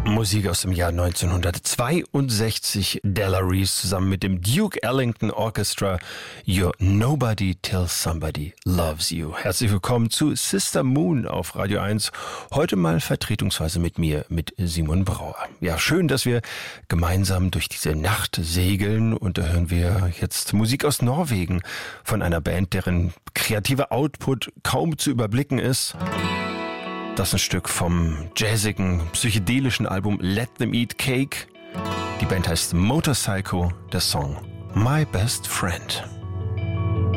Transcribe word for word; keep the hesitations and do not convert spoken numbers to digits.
Musik aus dem Jahr neunzehnhundertzweiundsechzig, Della Reese zusammen mit dem Duke Ellington Orchestra, You're Nobody Till Somebody Loves You. Herzlich willkommen zu Sister Moon auf Radio eins. Heute mal vertretungsweise mit mir, mit Simon Brauer. Ja, schön, dass wir gemeinsam durch diese Nacht segeln, und da hören wir jetzt Musik aus Norwegen von einer Band, deren kreativer Output kaum zu überblicken ist. Das ist ein Stück vom jazzigen, psychedelischen Album Let Them Eat Cake. Die Band heißt Motorpsycho, der Song My Best Friend.